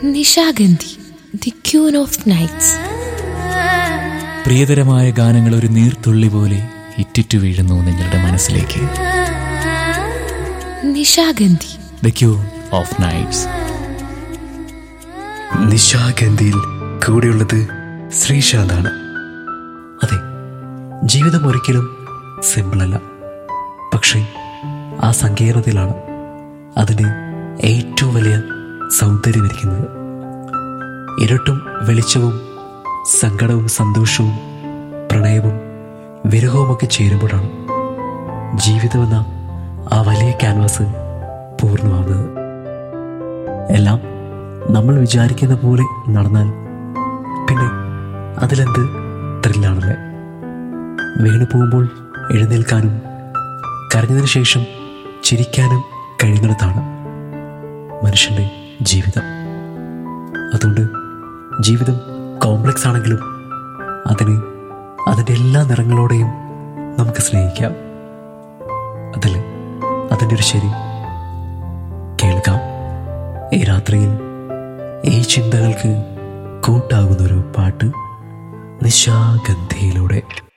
Nishagandhi, the queen of nights. പ്രിയതരമായ ഗാനങ്ങൾ ഒരു നീർത്തുള്ളി പോലെ ഇറ്റിറ്റു വീഴുന്നു നിങ്ങളുടെ മനസ്സിലേക്ക്. Nishagandhi, the queen of nights. നിശാഗന്ധിയിൽ കൂടെയുള്ളത് ശ്രീശാന്താണ്. അതെ, ജീവിതം ഒരിക്കലും സിമ്പിളല്ല. പക്ഷേ ആ സങ്കീർണതയിലാണ് അതിൻ്റെ ഏറ്റവും വലിയ സൗന്ദര്യമിരിക്കുന്നത്. ഇരുട്ടും വെളിച്ചവും, സങ്കടവും സന്തോഷവും, പ്രണയവും വിരഹവുമൊക്കെ ചേരുമ്പോഴാണ് ജീവിതമെന്ന ആ വലിയ ക്യാൻവാസ് പൂർണ്ണമാവുന്നത്. എല്ലാം നമ്മൾ വിചാരിക്കുന്ന പോലെ നടന്നാൽ പിന്നെ അതിലെന്ത് ത്രില്ലാണല്ലേ. വീണു പോകുമ്പോൾ എഴുന്നേൽക്കാനും കരഞ്ഞതിന് ശേഷം ചിരിക്കാനും കഴിയുന്നിടത്താണ് മനുഷ്യൻ്റെ ജീവിതം. അതുകൊണ്ട് ജീവിതം കോംപ്ലക്സ് ആണെങ്കിലും അതിനെ അതിൻ്റെ എല്ലാ നിറങ്ങളോടെയും നമുക്ക് സ്നേഹിക്കാം. അതല്ലേ അതിൻ്റെ ഒരു ശരി. കേൾക്കാം ഈ രാത്രിയിൽ ഈ ചിന്തകൾക്ക് കൂട്ടാകുന്നൊരു പാട്ട് നിശാഗന്ധിയിലൂടെ.